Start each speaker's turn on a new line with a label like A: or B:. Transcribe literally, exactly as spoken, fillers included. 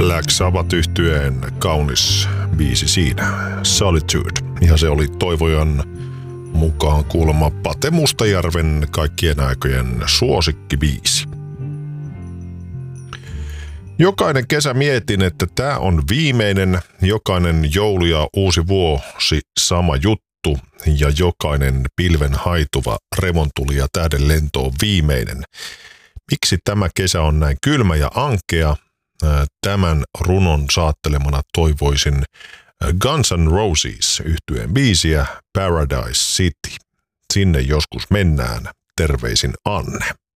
A: Black Sabbath-yhtyeen kaunis biisi siinä, Solitude. Ja se oli Toivojan mukaan kuulemma Pate Mustajärven kaikkien aikojen suosikkibiisi. Jokainen kesä mietin, että tämä on viimeinen, jokainen joulu ja uusi vuosi sama juttu ja jokainen pilven haituva revontuli ja tähden lento on viimeinen. Miksi tämä kesä on näin kylmä ja ankea? Tämän runon saattelemana toivoisin Guns N' Roses -yhtyeen biisiä Paradise City. Sinne joskus mennään. Terveisin Anne.